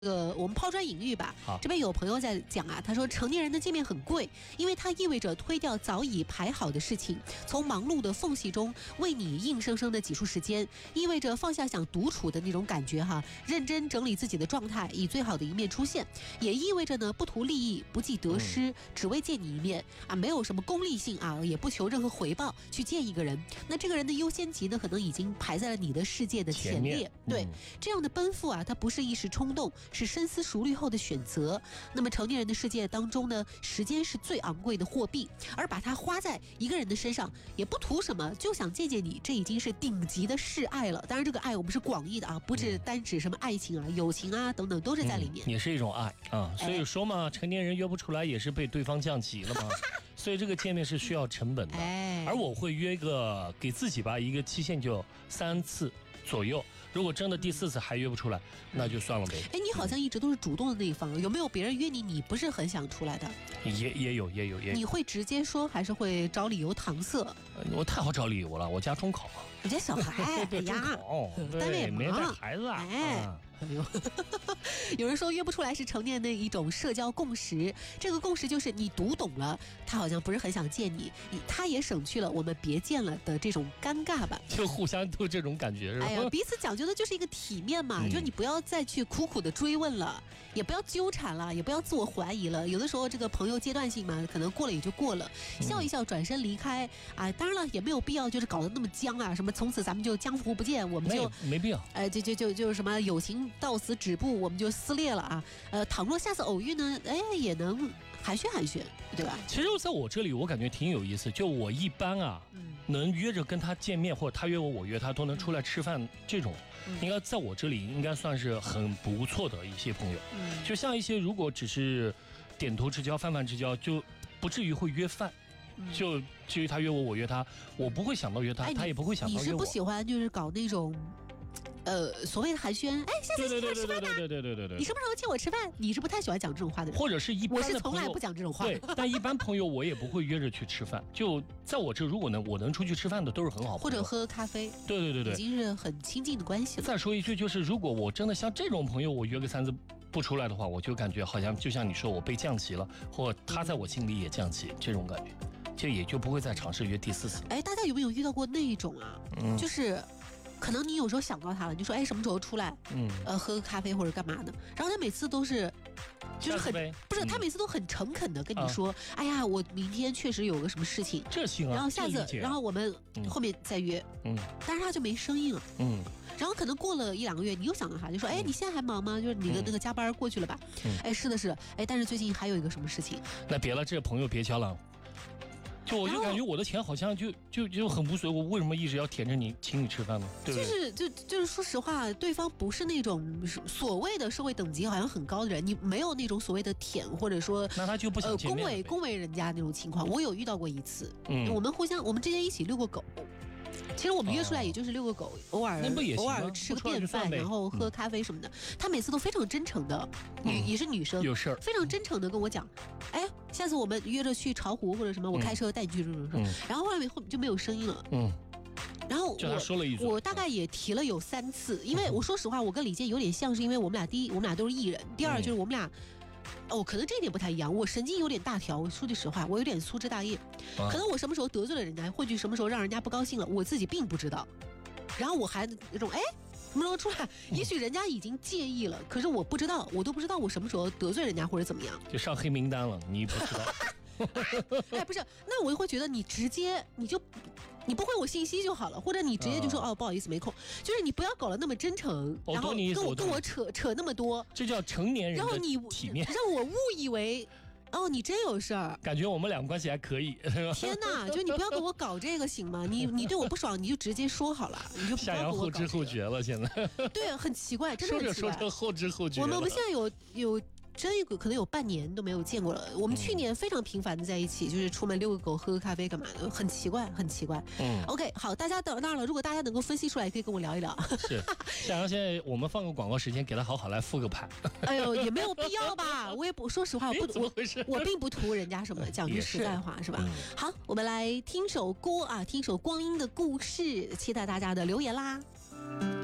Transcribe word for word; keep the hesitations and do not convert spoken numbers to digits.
呃，我们抛砖引玉吧。这边有朋友在讲啊，他说成年人的见面很贵，因为它意味着推掉早已排好的事情，从忙碌的缝隙中为你硬生生的挤出时间，意味着放下想独处的那种感觉哈，认真整理自己的状态，以最好的一面出现，也意味着呢不图利益，不计得失，只为见你一面啊，没有什么功利性啊，也不求任何回报去见一个人。那这个人的优先级呢，可能已经排在了你的世界的前列。嗯、对，这样的奔赴啊，它不是一时冲动。是深思熟虑后的选择。那么成年人的世界当中呢，时间是最昂贵的货币，而把它花在一个人的身上，也不图什么，就想见见你，这已经是顶级的示爱了。当然，这个爱我们是广义的啊，不是单指什么爱情啊、友情啊等等，都是在里面。 嗯、也是一种爱啊。所以说嘛，哎、成年人约不出来，也是被对方降级了嘛。所以这个见面是需要成本的。哎、而我会约一个给自己吧，一个期限就三次左右。如果真的第四次还约不出来，那就算了呗。 哎，你好像一直都是主动的那一方，有没有别人约你，你不是很想出来的？ 也也有，也有，也有。 你会直接说，还是会找理由搪塞？ 我太好找理由了，我家中考啊。 你家小孩， 对，中考， 单位也忙， 没带孩子啊。 哎。 啊有人说约不出来是成年人的一种社交共识，这个共识就是你读懂了他好像不是很想见你，他也省去了我们别见了的这种尴尬吧， 就互相都这种感觉是吧？ 哎呀，彼此讲究的就是一个体面嘛，嗯、就你不要再去苦苦的追问了，也不要纠缠了，也不要自我怀疑了。有的时候这个朋友阶段性嘛，可能过了也就过了，笑一笑转身离开啊。当然了，也没有必要就是搞得那么僵啊，什么从此咱们就江湖不见，我们就没必要， 哎，就就就就什么友情到此止步，我们就撕裂了啊！呃，倘若下次偶遇呢，哎，也能寒暄寒暄，对吧？ 其实在我这里，我感觉挺有意思。就我一般啊，嗯、能约着跟他见面，或者他约我，我约他，都能出来吃饭，这种，嗯、应该在我这里应该算是很不错的一些朋友。嗯、就像一些如果只是点头之交、泛泛之交，就不至于会约饭。嗯、就至于他约我，我约他，我不会想到约他，哎、他也不会想到约我。 你是不喜欢就是搞那种？呃，所谓的寒暄，哎，下次一块吃饭呐， 对对对对对， 你什么时候请我吃饭？你是不太喜欢讲这种话的人， 或者是一般的朋友， 我是从来不讲这种话。 对，但一般朋友我也不会约着去吃饭。就在我这，如果能我能出去吃饭的，都是很好朋友， 或者喝咖啡。 对对对对， 已经是很亲近的关系了。 再说一句，就是如果我真的像这种朋友，我约个三次不出来的话，我就感觉好像就像你说，我被降级了，或他在我心里也降级，这种感觉，就也就不会再尝试约第四次。 哎，大家有没有遇到过那一种啊？嗯，就是。可能你有时候想到他了，你说哎什么时候出来？嗯，呃，喝个咖啡或者干嘛的？然后他每次都是，就是很不是，他每次都很诚恳的跟你说，嗯、哎呀，我明天确实有个什么事情， 这行啊。 然后下次，然后我们后面再约。嗯，但是他就没声音了。嗯，然后可能过了一两个月，你又想到他，就说，哎，你现在还忙吗？就是你的那个加班过去了吧？嗯，哎，是的是的，哎，但是最近还有一个什么事情？ 那别了，这朋友别交了。就我就感觉我的钱好像就就就很无所谓，我为什么一直要舔着你请你吃饭呢？对不对？ 就是就就是说实话，对方不是那种所谓的社会等级好像很高的人，你没有那种所谓的舔或者说那他就不想见面了。 呃恭维恭维人家那种情况，我有遇到过一次。嗯，我们互相我们之前一起遛过狗。其实我们约出来也就是遛个狗，哦、偶尔偶尔吃个便饭，然后喝咖啡什么的。嗯、他每次都非常真诚的，女、嗯、也是女生， 有事儿， 非常真诚的跟我讲，哎，下次我们约着去巢湖或者什么，我开车带你去什么什么。然后后来后就没有声音了。嗯。然后我说了一我大概也提了有三次，因为我说实话，我跟李健有点像，是因为我们俩第一我们俩都是艺人，第二就是我们俩。哦，可能这一点不太一样。我神经有点大条，说句实话，我有点粗枝大叶。啊、可能我什么时候得罪了人家，或许什么时候让人家不高兴了，我自己并不知道。然后我还那种，哎，什么时候出来？也许人家已经介意了，可是我不知道，我都不知道我什么时候得罪人家或者怎么样， 就上黑名单了，你不知道。 哎，不是，那我会觉得你直接你就。你不回我信息就好了，或者你直接就说、啊、哦不好意思没空，就是你不要搞得那么真诚，然后跟我跟我扯扯那么多， 这叫成年人的体面， 然后你让我误以为哦你真有事儿， 感觉我们俩关系还可以。 天哪，就你不要跟我搞这个行吗？你你对我不爽你就直接说好了，你就不要跟我搞、这个、 下阳后知后觉了，现在对，很奇怪，真的很奇怪。 说着说着后知后觉了。 我们我们现在有有。真有可能有半年都没有见过了。我们去年非常频繁的在一起，就是出门遛个狗、喝个咖啡干嘛的，很奇怪，很奇怪。嗯 ，OK， 好，大家等那儿了。如果大家能够分析出来，可以跟我聊一聊。 是，夏阳，现在我们放个广告时间，给他好好来复个盘。 哎呦，也没有必要吧？我也不说实话，我不我我并不图人家什么，讲句实在话是吧？嗯、好，我们来听首歌啊，听首《光阴的故事》，期待大家的留言啦。